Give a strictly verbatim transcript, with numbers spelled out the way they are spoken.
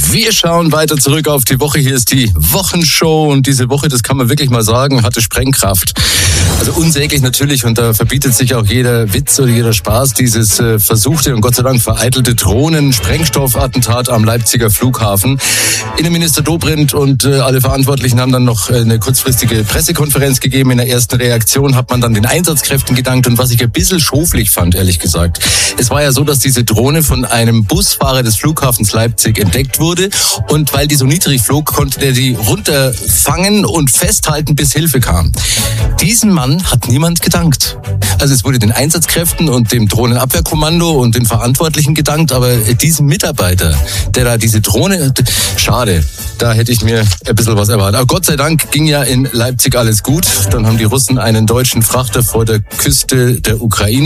Wir schauen weiter zurück auf die Woche. Hier ist die Wochenshow und diese Woche, das kann man wirklich mal sagen, hatte Sprengkraft. Also unsäglich natürlich und da verbietet sich auch jeder Witz oder jeder Spaß. Dieses äh, versuchte und Gott sei Dank vereitelte Drohnen-Sprengstoffattentat am Leipziger Flughafen. Innenminister Dobrindt und äh, alle Verantwortlichen haben dann noch äh, eine kurzfristige Pressekonferenz gegeben. In der ersten Reaktion hat man dann den Einsatzkräften gedankt und was ich ein bisschen schoflich fand, ehrlich gesagt. Es war ja so, dass diese Drohne von einem Busfahrer des Flughafens Leipzig entdeckt wurde und weil die so niedrig flog, konnte der die runterfangen und festhalten, bis Hilfe kam. Diesem Mann hat niemand gedankt. Also es wurde den Einsatzkräften und dem Drohnenabwehrkommando und den Verantwortlichen gedankt, aber diesem Mitarbeiter, der da diese Drohne, schade, da hätte ich mir ein bisschen was erwartet. Aber Gott sei Dank ging ja in Leipzig alles gut. Dann haben die Russen einen deutschen Frachter vor der Küste der Ukraine